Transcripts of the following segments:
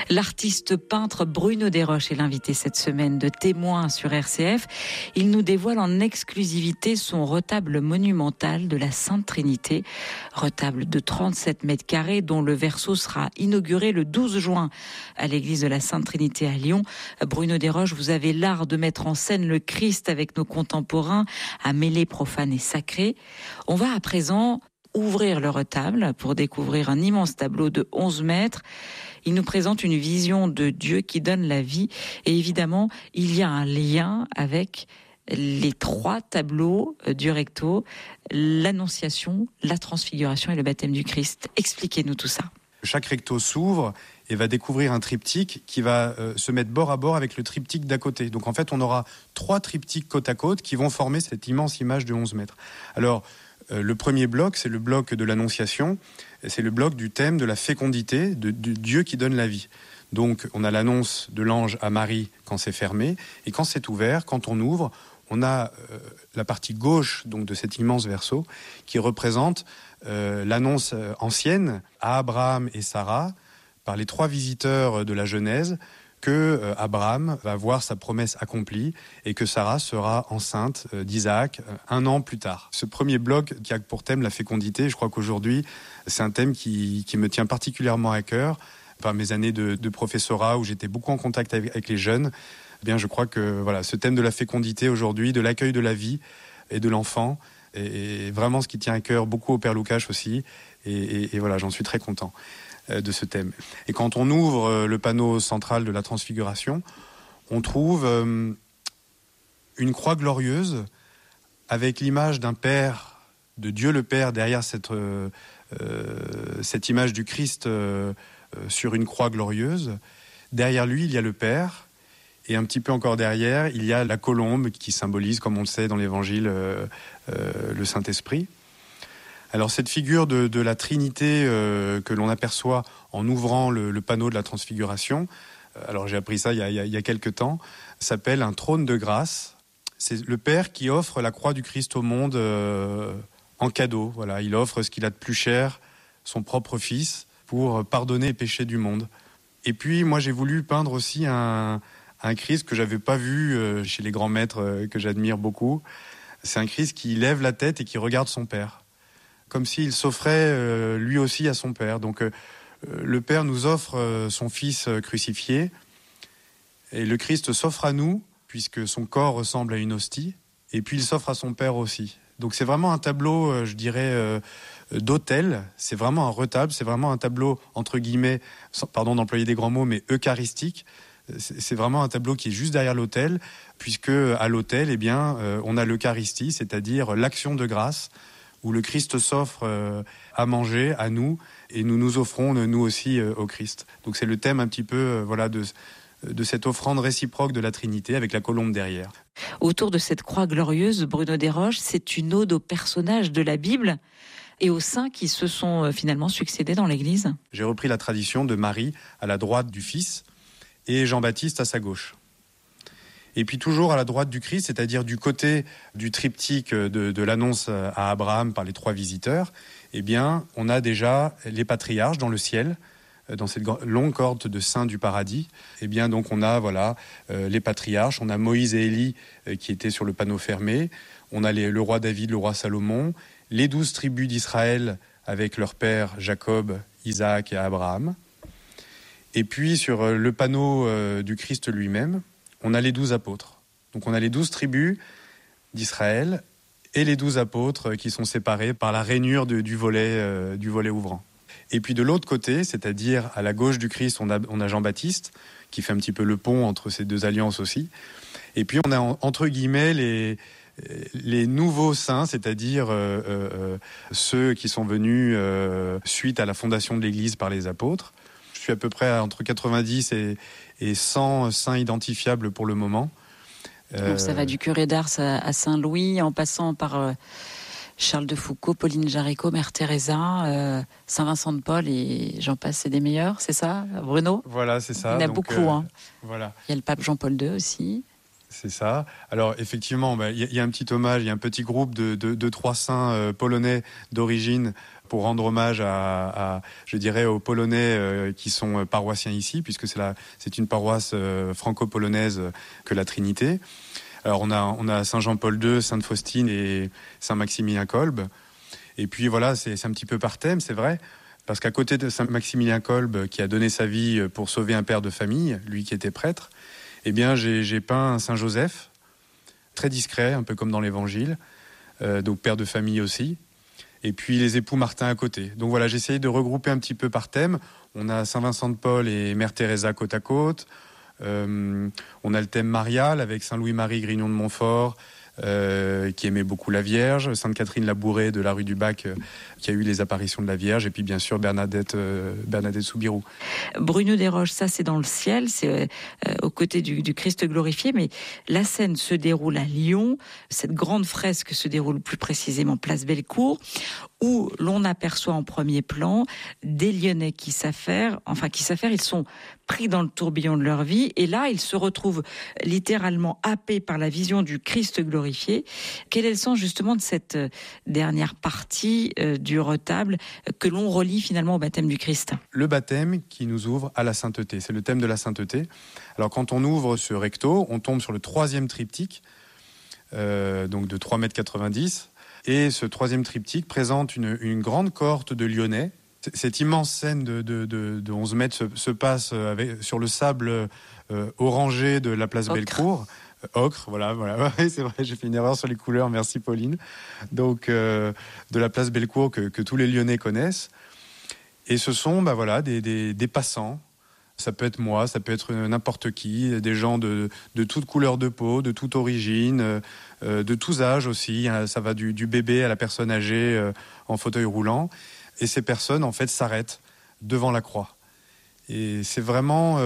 L'artiste peintre Bruno Desroches est l'invité cette semaine de Témoins sur RCF. Il nous dévoile en exclusivité son retable monumental de la Sainte Trinité. Retable de 37 mètres carrés dont le verso sera inauguré le 12 juin à l'église de la Sainte Trinité à Lyon. Bruno Desroches, vous avez l'art de mettre en scène le Christ avec nos contemporains, à mêler profane et sacré. On va à présent ouvrir le retable pour découvrir un immense tableau de 11 mètres. Il nous présente une vision de Dieu qui donne la vie. Et évidemment, il y a un lien avec les 3 tableaux du recto, l'Annonciation, la Transfiguration et le baptême du Christ. Expliquez-nous tout ça. Chaque recto s'ouvre et va découvrir un triptyque qui va se mettre bord à bord avec le triptyque d'à côté. Donc en fait, on aura 3 triptyques côte à côte qui vont former cette immense image de 11 mètres. Alors, le premier bloc, c'est le bloc de l'Annonciation. C'est le bloc du thème de la fécondité, de Dieu qui donne la vie. Donc, on a l'annonce de l'ange à Marie quand c'est fermé. Et quand c'est ouvert, quand on ouvre, on a la partie gauche donc, de cet immense verso qui représente l'annonce ancienne à Abraham et Sarah par les 3 visiteurs de la Genèse que Abraham va voir sa promesse accomplie et que Sarah sera enceinte d'Isaac 1 an plus tard. Ce premier bloc qui a pour thème la fécondité, je crois qu'aujourd'hui, c'est un thème qui me tient particulièrement à cœur. Par mes années de professorat où j'étais beaucoup en contact avec les jeunes, eh bien, je crois que voilà, ce thème de la fécondité aujourd'hui, de l'accueil de la vie et de l'enfant, est vraiment ce qui tient à cœur beaucoup au Père Lukács aussi. Et voilà, j'en suis très content de ce thème. Et quand on ouvre le panneau central de la Transfiguration, on trouve une croix glorieuse avec l'image d'un Père, de Dieu le Père, derrière cette image du Christ sur une croix glorieuse. Derrière lui, il y a le Père, et un petit peu encore derrière, il y a la colombe qui symbolise, comme on le sait dans l'Évangile, le Saint-Esprit. Alors cette figure de la Trinité que l'on aperçoit en ouvrant le panneau de la Transfiguration, alors j'ai appris ça il y a quelques temps, s'appelle un trône de grâce. C'est le Père qui offre la croix du Christ au monde en cadeau. Voilà, il offre ce qu'il a de plus cher, son propre Fils, pour pardonner les péchés du monde. Et puis moi j'ai voulu peindre aussi un Christ que j'avais pas vu chez les grands maîtres que j'admire beaucoup. C'est un Christ qui lève la tête et qui regarde son Père, comme s'il s'offrait lui aussi à son Père. Donc le Père nous offre son Fils crucifié, et le Christ s'offre à nous, puisque son corps ressemble à une hostie, et puis il s'offre à son Père aussi. Donc c'est vraiment un tableau, je dirais, d'autel, c'est vraiment un retable, c'est vraiment un tableau, entre guillemets, pardon d'employer des grands mots, mais eucharistique. C'est vraiment un tableau qui est juste derrière l'autel, puisque à l'autel, eh bien, on a l'Eucharistie, c'est-à-dire l'action de grâce, où le Christ s'offre à manger à nous, et nous nous offrons nous aussi au Christ. Donc c'est le thème un petit peu voilà, de cette offrande réciproque de la Trinité, avec la colombe derrière. Autour de cette croix glorieuse, Bruno Desroches, c'est une ode aux personnages de la Bible et aux saints qui se sont finalement succédés dans l'Église. J'ai repris la tradition de Marie à la droite du Fils et Jean-Baptiste à sa gauche. Et puis toujours à la droite du Christ, c'est-à-dire du côté du triptyque de l'annonce à Abraham par les 3 visiteurs, eh bien, on a déjà les patriarches dans le ciel, dans cette longue corde de saints du paradis. Eh bien, donc on a les patriarches, on a Moïse et Élie qui étaient sur le panneau fermé, on a le roi David, le roi Salomon, les 12 tribus d'Israël avec leur père Jacob, Isaac et Abraham. Et puis sur le panneau du Christ lui-même, on a les 12 apôtres. Donc on a les 12 tribus d'Israël et les 12 apôtres qui sont séparés par la rainure du volet ouvrant. Et puis de l'autre côté, c'est-à-dire à la gauche du Christ, on a Jean-Baptiste, qui fait un petit peu le pont entre ces 2 alliances aussi. Et puis on a entre guillemets les nouveaux saints, c'est-à-dire ceux qui sont venus suite à la fondation de l'Église par les apôtres. Je suis à peu près entre 90 et 100 saints identifiables pour le moment. Donc ça va du curé d'Ars à Saint-Louis, en passant par Charles de Foucauld, Pauline Jaricot, Mère Teresa, Saint-Vincent de Paul et j'en passe, c'est des meilleurs, c'est ça, Bruno ? Voilà, c'est ça. Il y en a beaucoup. Voilà. Il y a le pape Jean-Paul II aussi. C'est ça. Alors effectivement, il y a un petit hommage, il y a un petit groupe de 3 saints polonais d'origine pour rendre hommage je dirais, aux Polonais qui sont paroissiens ici, puisque c'est une paroisse franco-polonaise que la Trinité. Alors on a Saint-Jean-Paul II, Sainte-Faustine et Saint-Maximilien-Kolbe. Et puis voilà, c'est un petit peu par thème, c'est vrai, parce qu'à côté de Saint-Maximilien-Kolbe, qui a donné sa vie pour sauver un père de famille, lui qui était prêtre, eh bien j'ai peint un Saint-Joseph, très discret, un peu comme dans l'Évangile, donc père de famille aussi. Et puis les époux Martin à côté. Donc voilà, j'ai essayé de regrouper un petit peu par thème. On a Saint-Vincent de Paul et Mère Teresa côte à côte. On a le thème marial avec Saint-Louis-Marie Grignon de Montfort, qui aimait beaucoup la Vierge, Sainte-Catherine Labouré de la rue du Bac, qui a eu les apparitions de la Vierge, et puis bien sûr Bernadette Soubirous. Bruno Desroches, ça c'est dans le ciel, c'est aux côtés du Christ glorifié, mais la scène se déroule à Lyon. Cette grande fresque se déroule plus précisément place Bellecour, où l'on aperçoit en premier plan des Lyonnais qui s'affairent, ils sont pris dans le tourbillon de leur vie, et là ils se retrouvent littéralement happés par la vision du Christ glorifié. Quel est le sens justement de cette dernière partie du retable que l'on relie finalement au baptême du Christ? Le baptême qui nous ouvre à la sainteté, c'est le thème de la sainteté. Alors quand on ouvre ce recto, on tombe sur le 3e triptyque, donc de 3,90 m. Et ce 3e triptyque présente une grande cohorte de Lyonnais. Cette immense scène de 11 mètres se passe sur le sable orangé de la place Bellecour. Ocre, voilà. Oui, c'est vrai, j'ai fait une erreur sur les couleurs, merci Pauline. Donc, de la place Bellecour que tous les Lyonnais connaissent. Et ce sont des passants. Ça peut être moi, ça peut être n'importe qui, des gens de toute couleur de peau, de toute origine, de tous âges aussi. Ça va du bébé à la personne âgée en fauteuil roulant. Et ces personnes, en fait, s'arrêtent devant la croix. Et c'est vraiment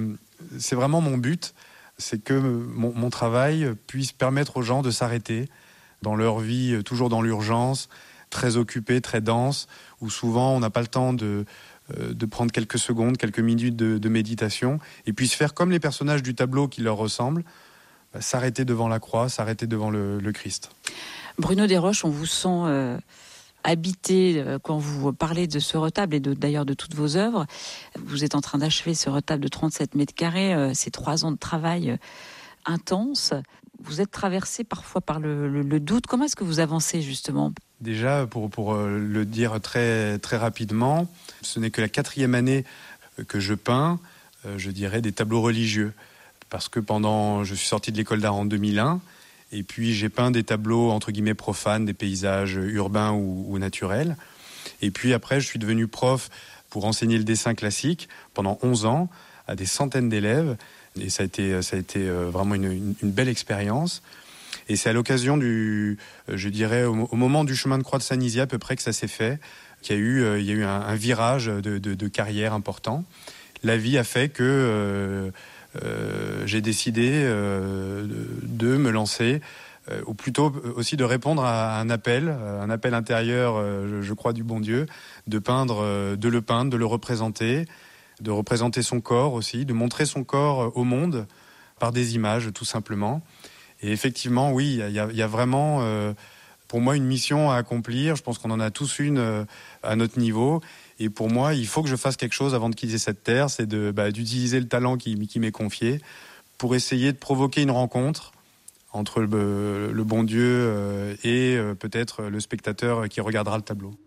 mon but, c'est que mon travail puisse permettre aux gens de s'arrêter dans leur vie, toujours dans l'urgence, très occupée, très dense, où souvent on n'a pas le temps de prendre quelques secondes, quelques minutes de méditation, et puis se faire comme les personnages du tableau qui leur ressemblent, s'arrêter devant la croix, s'arrêter devant le Christ. Bruno Desroches, on vous sent habité quand vous parlez de ce retable et d'ailleurs de toutes vos œuvres. Vous êtes en train d'achever ce retable de 37 mètres carrés, ces 3 ans de travail intense. Vous êtes traversé parfois par le doute. Comment est-ce que vous avancez justement ? Déjà, pour le dire très, très rapidement, ce n'est que la 4e année que je peins, je dirais, des tableaux religieux. Parce que je suis sorti de l'école d'art en 2001, et puis j'ai peint des tableaux entre guillemets profanes, des paysages urbains ou naturels. Et puis après, je suis devenu prof pour enseigner le dessin classique pendant 11 ans à des centaines d'élèves. Et ça a été vraiment une belle expérience. Et c'est à l'occasion je dirais, au moment du chemin de croix de Saint-Nizier à peu près que ça s'est fait, qu'il y a eu un virage de carrière important. La vie a fait que j'ai décidé de me lancer, ou plutôt aussi de répondre à un appel intérieur, je crois, du bon Dieu, de le peindre, de le représenter, de représenter son corps aussi, de montrer son corps au monde par des images, tout simplement. Et effectivement, oui, il y a vraiment, pour moi, une mission à accomplir. Je pense qu'on en a tous une à notre niveau. Et pour moi, il faut que je fasse quelque chose avant de quitter cette terre. C'est d'utiliser le talent qui m'est confié pour essayer de provoquer une rencontre entre le bon Dieu et peut-être le spectateur qui regardera le tableau.